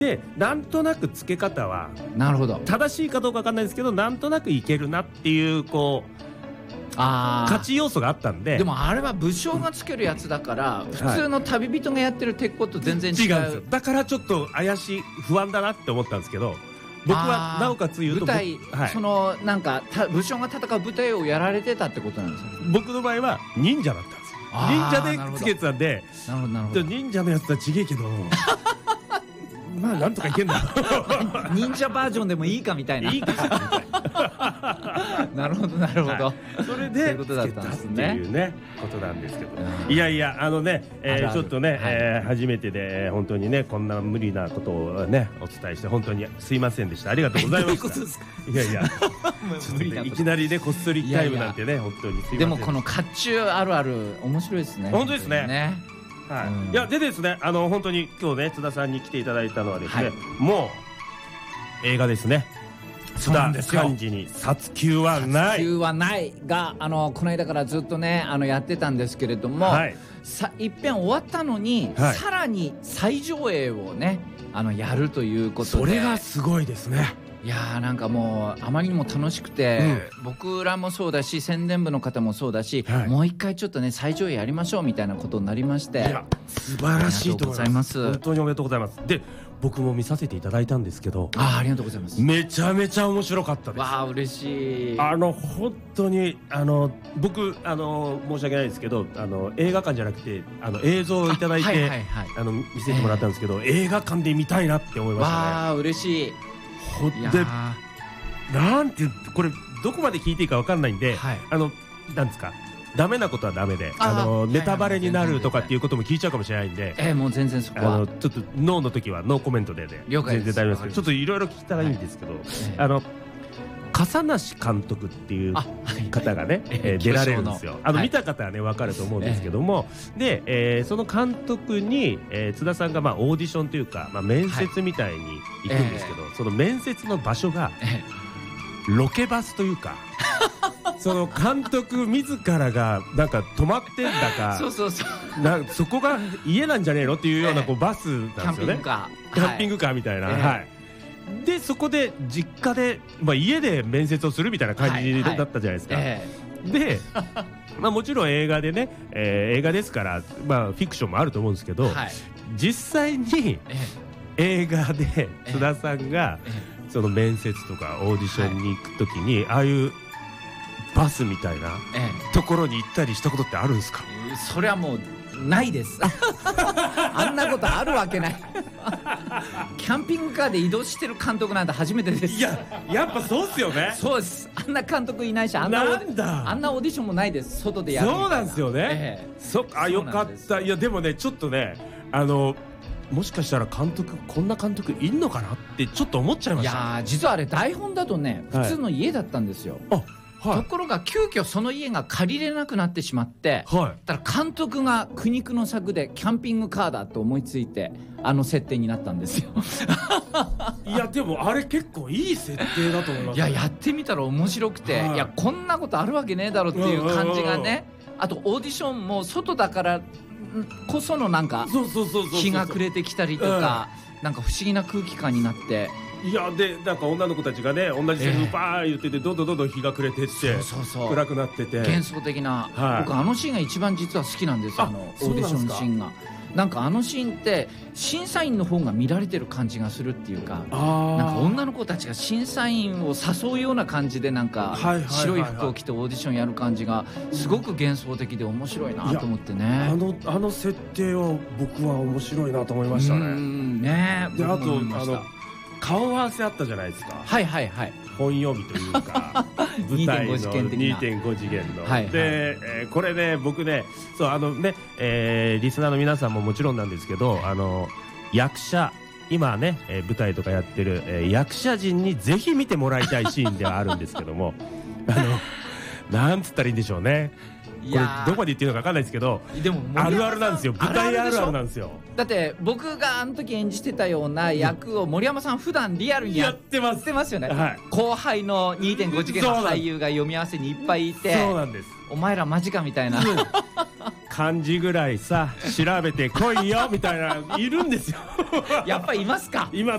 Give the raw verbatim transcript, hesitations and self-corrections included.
でなんとなく付け方はなるほど。 正しいかどうかわかんないですけど、なんとなくいけるなっていうこうあ勝ち要素があったんで。 でもあれは武将がつけるやつだから、普通の旅人がやってる鉄鋼と全然違う。 違うんですよ。だからちょっと怪しい不安だなって思ったんですけど、僕はなおかつ言うと舞台、 はい、 そのなんか武将が戦う舞台をやられてたってことなんですよ。 僕の場合は忍者だったんですよ。忍者でつけてたんで、 なるほどなるほど。 忍者のやつはちげえけどまあなんとかいけんだ忍者バージョンでもいいかみたいな。 いいかみたいなるほどなるほど、はい、 それでそういうことだったんですね。 っていうねことなんですけど、いやいやあのね、えー、あるあるちょっとね、はい、えー、初めてで本当にねこんな無理なことをねお伝えして本当にすいませんでした。ありがとうございました。いやいやちょっと、ね、いきなりねこっそりタイムなんてね本当にすいません。 でもこの甲冑あるある面白いですね。 本当ですね。 ね、 はい、うん、いやでですね、あの本当に今日ね津田さんに来ていただいたのはですね、はい、もう映画ですね。津田寛治に殺球はない。 殺球はないが、あのこの間からずっとねあのやってたんですけれども、はい、さ一遍終わったのに、はい、さらに再上映をねあのやるということで、 それがすごいですね。 いやーなんかもうあまりにも楽しくて、うん、僕らもそうだし宣伝部の方もそうだし、はい、もう一回ちょっとね再上映やりましょうみたいなことになりまして、いや素晴らしいと思います。本当におめでとうございます。で僕も見させていただいたんですけど、 あ, ありがとうございます。 めちゃめちゃ面白かったです。 わあ嬉しい。 あの本当にあの僕あの申し訳ないですけど、あの映画館じゃなくてあの映像をいただいてあの見せてもらったんですけど、えー、映画館で見たいなって思いましたね。 わあ嬉しい。 ほでなんてこれどこまで聞いていいかわかんないんで、はい、あのなんですか。ダメなことはダメで、あのネタバレになるとかっていうことも聞いちゃうかもしれないんで、 えー、もう全然そこはあのちょっとノーの時はノーコメントでで了解です。 全然大丈夫ですけど、ちょっといろいろ聞きたらいいんですけど、はい、あの笠梨監督っていう方がね、えー、出られるんですよ。あの、はい、見た方はね分かると思うんですけども、えー、で、えー、その監督に、えー、津田さんがまあオーディションというか、まあ、面接みたいに行くんですけど、はい、その面接の場所が、えー、ロケバスというかその監督自らがなんか泊まってんだかそうそうそうな、そこが家なんじゃねえのっていうようなこうバスなんですよね。キャンピングカー、キャンピングカーみたいな、はいはい、でそこで実家で、まあ、家で面接をするみたいな感じだったじゃないですか、はいはい、でまあもちろん映画でね、えー、映画ですから、まあ、フィクションもあると思うんですけど、はい、実際に映画で津田さんがその面接とかオーディションに行くときに、はい、ああいうバスみたいなところに行ったりしたことってあるんですか？ ええ、それはもうないですあんなことあるわけないキャンピングカーで移動してる監督なんて初めてです。 いややっぱそうっすよね。 そうです。あんな監督いないし、あんななんだあんなオーディションもないです。外でやるみたいな。 そうなんですよね、ええ、そあよかった。いやでもねちょっとねあのもしかしたら監督こんな監督いんのかなってちょっと思っちゃいました。 いや実はあれ台本だとね普通の家だったんですよ、はい、あはい、ところが急遽その家が借りれなくなってしまって、はい、だから監督が苦肉の策でキャンピングカーだと思いついてあの設定になったんですよいやでもあれ結構いい設定だと思います、ね、 いややってみたら面白くて、はい、いやこんなことあるわけねえだろっていう感じがね。あとオーディションも外だからこそのなんか日が暮れてきたりとか、なんか不思議な空気感になって、 いやでなんか女の子たちがね同じセリフバー言ってて、どんどんどんどん日が暮れてって暗くなってて幻想的な、はい、僕あのシーンが一番実は好きなんですよ。あのオーディションシーンがなんかあのシーンって審査員の方が見られてる感じがするっていうか、なんか女の子たちが審査員を誘うような感じでなんか白い服を着てオーディションやる感じがすごく幻想的で面白いなと思ってね。 あのあの設定は僕は面白いなと思いましたね。うんね。であとあの顔合わせあったじゃないですか。 はいはいはい。 本読みというか舞台の にてんご 次元の、はいはい、で、えー、これね僕ねそうあのね、えー、リスナーの皆さんももちろんなんですけど、あの役者今ね、えー、舞台とかやってる、えー、役者陣にぜひ見てもらいたいシーンではあるんですけどもあのなんつったらいいんでしょうね。これどこで言っていいのか分かんないですけど、でもあるあるなんですよ。舞台あるあるなんですよ。 だって僕があの時演じてたような役を森山さん普段リアルにやってますよね、はい、後輩の にてんご 次元の俳優が読み合わせにいっぱいいて、そうなんです。お前らマジかみたいな漢字ぐらいさ調べてこいよみたいないるんですよやっぱりいますか。 います